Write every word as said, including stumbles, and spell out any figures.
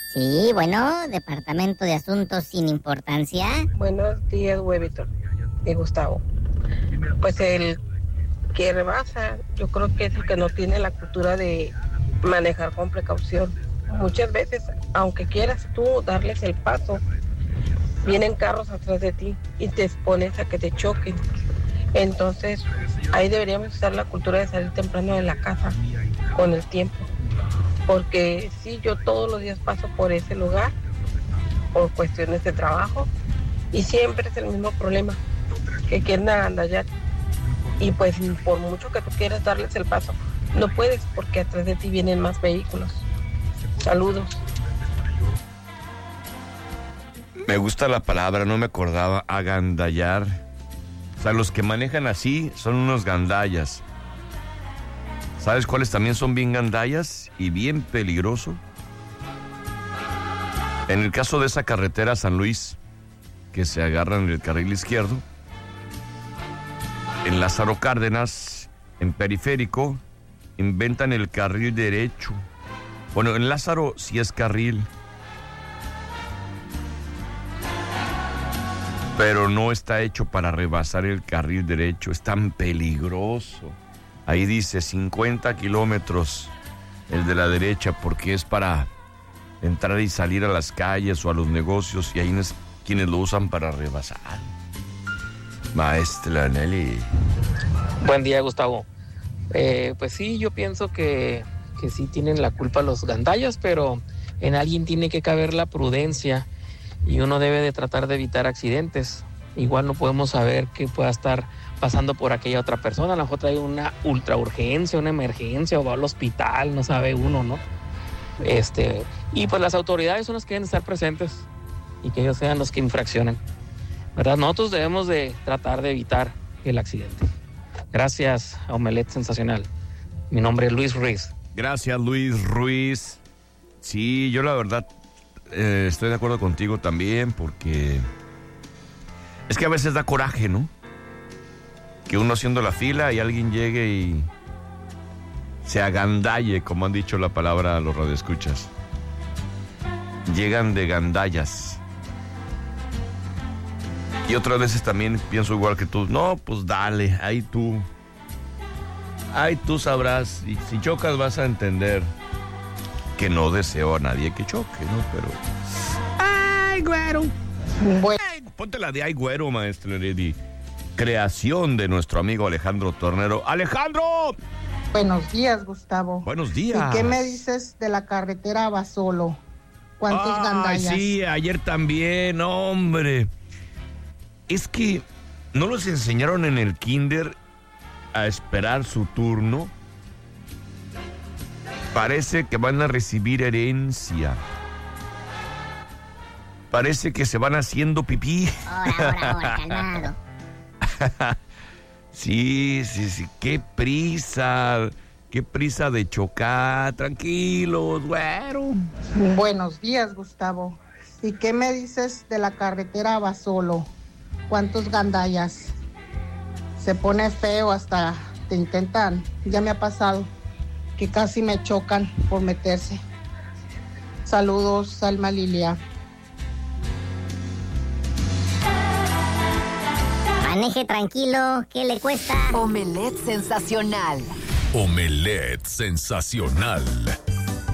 Sí, bueno, Departamento de Asuntos sin Importancia. Buenos días, Huevito y Gustavo. Pues el que rebasa, yo creo que es el que no tiene la cultura de manejar con precaución. Muchas veces, aunque quieras tú darles el paso, vienen carros atrás de ti y te expones a que te choquen. Entonces, ahí deberíamos usar la cultura de salir temprano de la casa con el tiempo. Porque sí, yo todos los días paso por ese lugar por cuestiones de trabajo y siempre es el mismo problema, que quieren agandallar. Y pues por mucho que tú quieras darles el paso, no puedes porque atrás de ti vienen más vehículos. Saludos. Me gusta la palabra, no me acordaba, agandallar. O sea, los que manejan así son unos gandallas. ¿Sabes cuáles también son bien gandallas y bien peligroso? En el caso de esa carretera San Luis, que se agarran en el carril izquierdo, en Lázaro Cárdenas, en Periférico, inventan el carril derecho. Bueno, en Lázaro sí es carril, pero no está hecho para rebasar el carril derecho, es tan peligroso. Ahí dice cincuenta kilómetros el de la derecha porque es para entrar y salir a las calles o a los negocios y ahí es quienes lo usan para rebasar. Maestra Nelly. Buen día, Gustavo. Eh, pues sí, yo pienso que, que sí tienen la culpa los gandallas, pero en alguien tiene que caber la prudencia y uno debe de tratar de evitar accidentes. Igual no podemos saber qué pueda estar pasando por aquella otra persona. A lo mejor trae una ultra urgencia, una emergencia o va al hospital, no sabe uno, ¿no? Este, y pues las autoridades son las que deben estar presentes y que ellos sean los que infraccionen, ¿verdad? Nosotros debemos de tratar de evitar el accidente. Gracias a Omelet Sensacional. Mi nombre es Luis Ruiz. Gracias, Luis Ruiz. Sí, yo la verdad eh, estoy de acuerdo contigo también porque es que a veces da coraje, ¿no? Que uno haciendo la fila y alguien llegue y se agandalle, como han dicho la palabra a los radioescuchas. Llegan de gandallas. Y otras veces también pienso igual que tú. No, pues dale, ahí tú. Ahí tú sabrás. Y si chocas vas a entender que no deseo a nadie que choque, ¿no? Pero... ¡ay, güero! Bueno. Ay, ponte la de ay, güero, maestro Heredia. Creación de nuestro amigo Alejandro Tornero. ¡Alejandro! Buenos días, Gustavo. Buenos días. ¿Y qué me dices de la carretera Basolo? ¿Cuántos Ay, gandallas? Sí, ayer también, hombre. Es que no los enseñaron en el kinder a esperar su turno. Parece que van a recibir herencia. Parece que se van haciendo pipí. Ahora, ahora, ahora, calmado. Sí, sí, sí, qué prisa, qué prisa de chocar, tranquilos, güero. Buenos días, Gustavo. ¿Y qué me dices de la carretera Basolo? ¿Cuántos gandallas? Se pone feo, hasta te intentan, ya me ha pasado, que casi me chocan por meterse. Saludos, Salma Lilia. Maneje tranquilo, ¿qué le cuesta? Omelet Sensacional. Omelet Sensacional.